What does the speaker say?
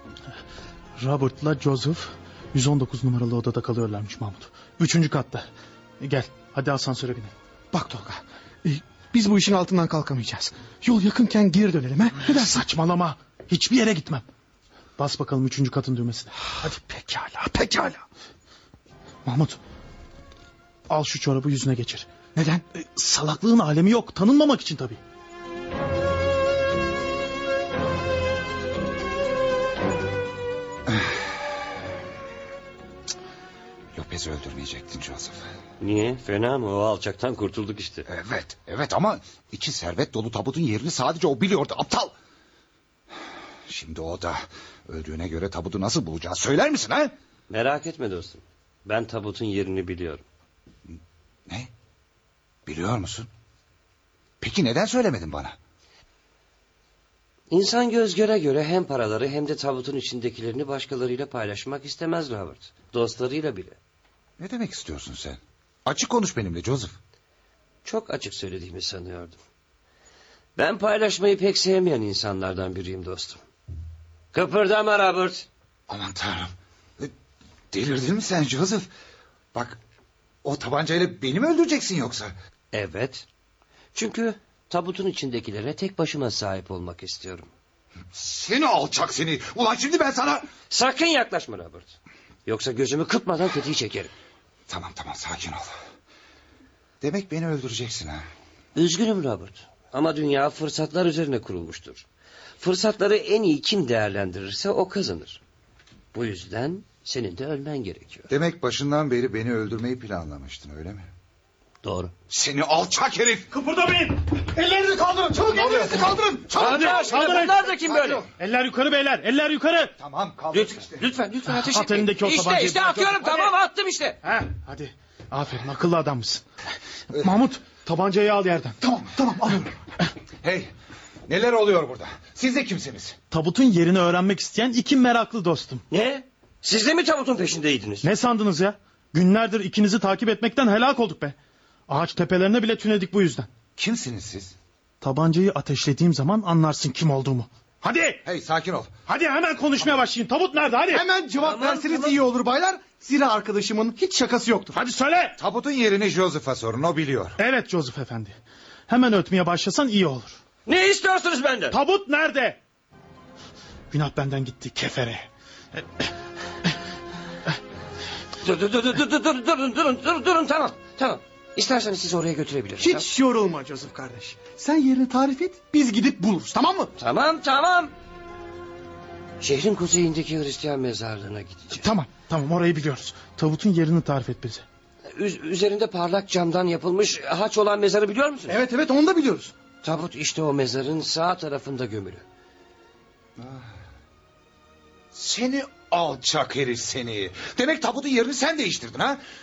Robert'la Joseph 119 numaralı odada kalıyorlarmış Mahmut. 3. katta. Gel hadi asansöre binelim. Bak Tolga, biz bu işin altından kalkamayacağız. Yol yakınken geri dönelim ha. Ne der saçmalama. Hiçbir yere gitmem. Bas bakalım 3. katın düğmesine. Hadi pekala. Mahmut. Al şu çorabı yüzüne geçir. Neden? Salaklığın alemi yok. Tanınmamak için tabii. Lopez'i öldürmeyecektin Joseph. Niye? Fena mı? O alçaktan kurtulduk işte. Evet ama içi servet dolu tabutun yerini sadece o biliyordu, aptal. Şimdi o da öldüğüne göre tabutu nasıl bulacağız söyler misin ha? Merak etme dostum. Ben tabutun yerini biliyorum. Ne? Biliyor musun? Peki neden söylemedin bana? İnsan göz göre göre hem paraları hem de tabutun içindekilerini başkalarıyla paylaşmak istemez Robert. Dostlarıyla bile. Ne demek istiyorsun sen? Açık konuş benimle Joseph. Çok açık söylediğimi sanıyordum. Ben paylaşmayı pek sevmeyen insanlardan biriyim dostum. Kıpırdama Robert. Aman tanrım. Delirdin mi sen Joseph? Bak, o tabancayla beni mi öldüreceksin yoksa? Evet. Çünkü tabutun içindekilere tek başıma sahip olmak istiyorum. Seni alçak seni. Ulan şimdi ben sana... Sakın yaklaşma Robert. Yoksa gözümü kırpmadan tetiği çekerim. Tamam sakin ol. Demek beni öldüreceksin ha. Üzgünüm Robert. Ama dünya fırsatlar üzerine kurulmuştur. Fırsatları en iyi kim değerlendirirse o kazanır. Bu yüzden senin de ölmen gerekiyor. Demek başından beri beni öldürmeyi planlamıştın öyle mi? Doğru. Seni alçak herif. Kıpırdamayın. Ellerinizi kaldırın, çabuk ellerinizi kaldırın. Hadi bunlar da kim böyle? Eller yukarı beyler. Eller yukarı. Tamam kaldır işte. Lütfen ateş At etmeyin. elindeki o tabancayı. İşte atıyorum Hadi. tamam attım işte. Hadi. Aferin akıllı adammışsın. Mahmut tabancayı al yerden. Tamam alıyorum. Hey, neler oluyor burada? Siz de kimsiniz? Tabutun yerini öğrenmek isteyen 2 meraklı dostum. Ne? Siz de mi tabutun peşindeydiniz? Ne sandınız ya? Günlerdir ikinizi takip etmekten helak olduk be. Ağaç tepelerine bile tünedik bu yüzden. Kimsiniz siz? Tabancayı ateşlediğim zaman anlarsın kim olduğumu. Hadi. Hey sakin ol. Hadi hemen konuşmaya başlayın. Tabut nerede hadi. Hemen cevap verseniz iyi olur baylar. Zira arkadaşımın hiç şakası yoktur. Hadi söyle. Tabutun yerini Joseph'a sorun, o biliyor. Evet Joseph efendi. Hemen ötmeye başlasan iyi olur. Ne istiyorsunuz benden? Tabut nerede? Günah benden gitti kefere. Durun tamam. İsterseniz sizi oraya götürebilirim. Hiç yorulma Joseph kardeş. Sen yerini tarif et, biz gidip buluruz, tamam mı? Tamam. Şehrin kuzeyindeki Hristiyan mezarlığına gideceğiz. Tamam orayı biliyoruz. Tabutun yerini tarif et bize. Üzerinde parlak camdan yapılmış haç olan mezarı biliyor musunuz? Evet onu da biliyoruz. Tabut işte o mezarın sağ tarafında gömülü. Seni alçak herif seni. Demek tabutun yerini sen değiştirdin ha?